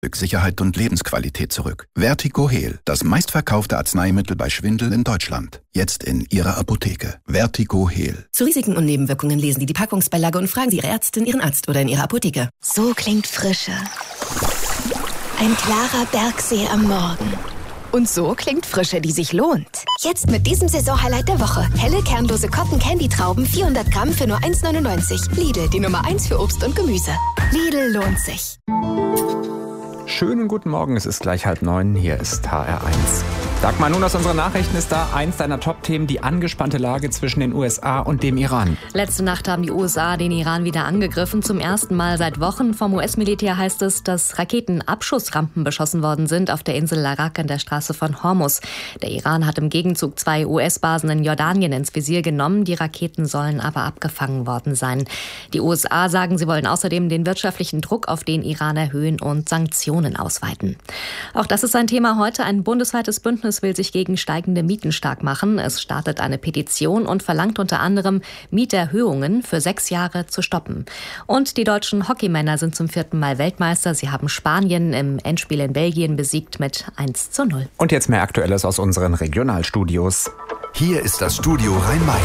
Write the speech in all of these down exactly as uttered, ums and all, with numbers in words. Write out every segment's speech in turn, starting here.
Sicherheit und Lebensqualität zurück. Vertigo-Heal, das meistverkaufte Arzneimittel bei Schwindel in Deutschland. Jetzt in Ihrer Apotheke. Vertigo-Heal. Zu Risiken und Nebenwirkungen lesen Sie die Packungsbeilage und fragen Sie Ihre Ärztin, Ihren Arzt oder in Ihrer Apotheke. So klingt Frische. Ein klarer Bergsee am Morgen. Und so klingt Frische, die sich lohnt. Jetzt mit diesem Saisonhighlight der Woche. Helle, kernlose Cotton-Candy-Trauben, vierhundert Gramm für nur eins neunundneunzig. Lidl, die Nummer eins für Obst und Gemüse. Lidl lohnt sich. Schönen guten Morgen, es ist gleich halb neun, hier ist H R eins. Dagmar, nun aus unseren Nachrichten ist da eins deiner Top-Themen, die angespannte Lage zwischen den U S A und dem Iran. Letzte Nacht haben die U S A den Iran wieder angegriffen, zum ersten Mal seit Wochen. Vom U S-Militär heißt es, dass Raketenabschussrampen beschossen worden sind auf der Insel Larak an der Straße von Hormuz. Der Iran hat im Gegenzug zwei U S-Basen in Jordanien ins Visier genommen, die Raketen sollen aber abgefangen worden sein. Die U S A sagen, sie wollen außerdem den wirtschaftlichen Druck auf den Iran erhöhen und Sanktionen ausweiten. Auch das ist ein Thema heute. Ein bundesweites Bündnis will sich gegen steigende Mieten stark machen. Es startet eine Petition und verlangt unter anderem, Mieterhöhungen für sechs Jahre zu stoppen. Und die deutschen Hockeymänner sind zum vierten Mal Weltmeister. Sie haben Spanien im Endspiel in Belgien besiegt mit eins zu null. Und jetzt mehr Aktuelles aus unseren Regionalstudios. Hier ist das Studio Rhein-Main.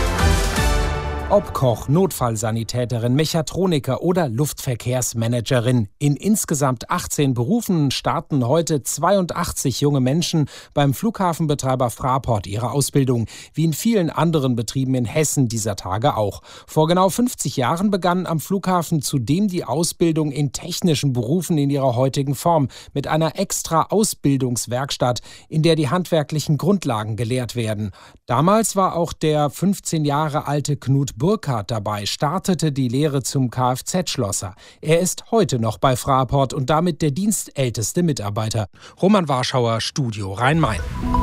Ob Koch, Notfallsanitäterin, Mechatroniker oder Luftverkehrsmanagerin. In insgesamt achtzehn Berufen starten heute zweiundachtzig junge Menschen beim Flughafenbetreiber Fraport ihre Ausbildung, wie in vielen anderen Betrieben in Hessen dieser Tage auch. Vor genau fünfzig Jahren begann am Flughafen zudem die Ausbildung in technischen Berufen in ihrer heutigen Form mit einer extra Ausbildungswerkstatt, in der die handwerklichen Grundlagen gelehrt werden. Damals war auch der fünfzehn Jahre alte Knut Burkhardt dabei, startete die Lehre zum Kfz-Schlosser. Er ist heute noch bei Fraport und damit der dienstälteste Mitarbeiter. Roman Warschauer, Studio Rhein-Main.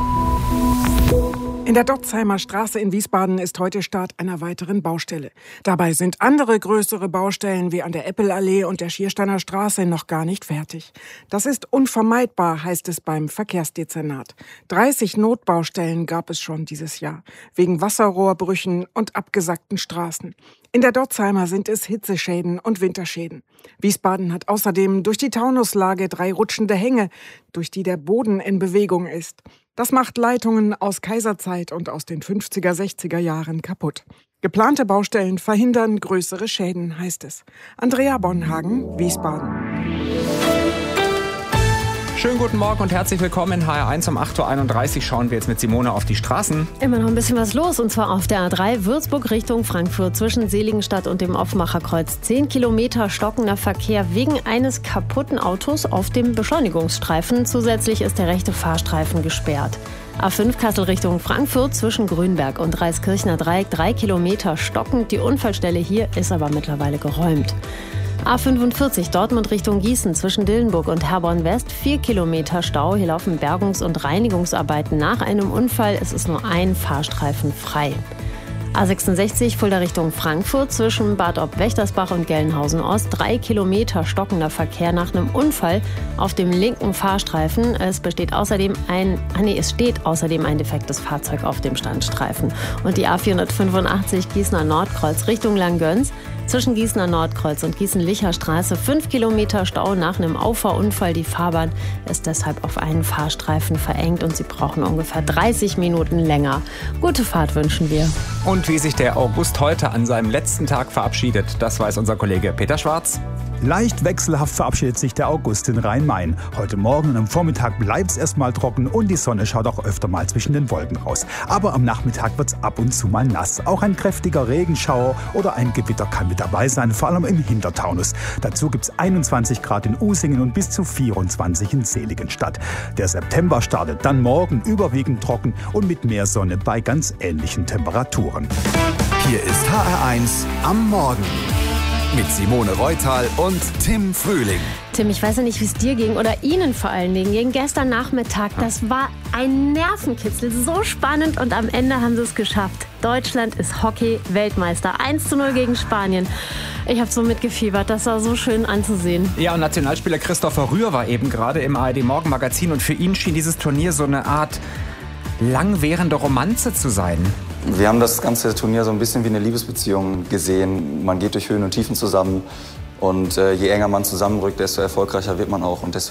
In der Dotzheimer Straße in Wiesbaden ist heute Start einer weiteren Baustelle. Dabei sind andere größere Baustellen wie an der Eppelallee und der Schiersteiner Straße noch gar nicht fertig. Das ist unvermeidbar, heißt es beim Verkehrsdezernat. dreißig Notbaustellen gab es schon dieses Jahr, wegen Wasserrohrbrüchen und abgesackten Straßen. In der Dotzheimer sind es Hitzeschäden und Winterschäden. Wiesbaden hat außerdem durch die Taunuslage drei rutschende Hänge, durch die der Boden in Bewegung ist. Das macht Leitungen aus Kaiserzeit und aus den fünfziger, sechziger Jahren kaputt. Geplante Baustellen verhindern größere Schäden, heißt es. Andrea Bonhagen, Wiesbaden. Schönen guten Morgen und herzlich willkommen in H R eins. Um acht Uhr einunddreißig schauen wir jetzt mit Simone auf die Straßen. Immer noch ein bisschen was los, und zwar auf der A drei Würzburg Richtung Frankfurt zwischen Seligenstadt und dem Offenbacher-Kreuz. Zehn Kilometer stockender Verkehr wegen eines kaputten Autos auf dem Beschleunigungsstreifen. Zusätzlich ist der rechte Fahrstreifen gesperrt. A fünf Kassel Richtung Frankfurt zwischen Grünberg und Reiskirchner Dreieck. Drei Kilometer stockend. Die Unfallstelle hier ist aber mittlerweile geräumt. A fünfundvierzig Dortmund Richtung Gießen zwischen Dillenburg und Herborn West. Vier Kilometer Stau. Hier laufen Bergungs- und Reinigungsarbeiten nach einem Unfall. Es ist nur ein Fahrstreifen frei. A sechsundsechzig Fulda Richtung Frankfurt zwischen Bad Ob-Wächtersbach und Gelnhausen Ost. Drei Kilometer stockender Verkehr nach einem Unfall auf dem linken Fahrstreifen. Es besteht außerdem ein, ah nee, es steht außerdem ein defektes Fahrzeug auf dem Standstreifen. Und die A vierhundertfünfundachtzig Gießener Nordkreuz Richtung Langgöns zwischen Gießener Nordkreuz und Gießen-Licher Straße. Fünf Kilometer Stau nach einem Auffahrunfall. Die Fahrbahn ist deshalb auf einen Fahrstreifen verengt und Sie brauchen ungefähr dreißig Minuten länger. Gute Fahrt wünschen wir. Und wie sich der August heute an seinem letzten Tag verabschiedet, das weiß unser Kollege Peter Schwarz. Leicht wechselhaft verabschiedet sich der August in Rhein-Main. Heute Morgen und am Vormittag bleibt es erstmal trocken und die Sonne schaut auch öfter mal zwischen den Wolken raus. Aber am Nachmittag wird es ab und zu mal nass. Auch ein kräftiger Regenschauer oder ein Gewitter kann mit dabei sein, vor allem im Hintertaunus. Dazu gibt es einundzwanzig Grad in Usingen und bis zu vierundzwanzig in Seligenstadt. Der September startet dann morgen überwiegend trocken und mit mehr Sonne bei ganz ähnlichen Temperaturen. Hier ist H R eins am Morgen. Mit Simone Reutal und Tim Frühling. Tim, ich weiß ja nicht, wie es dir ging oder Ihnen vor allen Dingen ging. Gestern Nachmittag, das war ein Nervenkitzel, so spannend und am Ende haben sie es geschafft. Deutschland ist Hockey-Weltmeister. eins zu null gegen Spanien. Ich habe so mitgefiebert, das war so schön anzusehen. Ja, und Nationalspieler Christopher Rühr war eben gerade im A R D-Morgenmagazin und für ihn schien dieses Turnier so eine Art langwährende Romanze zu sein. Wir haben das ganze Turnier so ein bisschen wie eine Liebesbeziehung gesehen. Man geht durch Höhen und Tiefen zusammen Und äh, je enger man zusammenrückt, desto erfolgreicher wird man auch. Und deswegen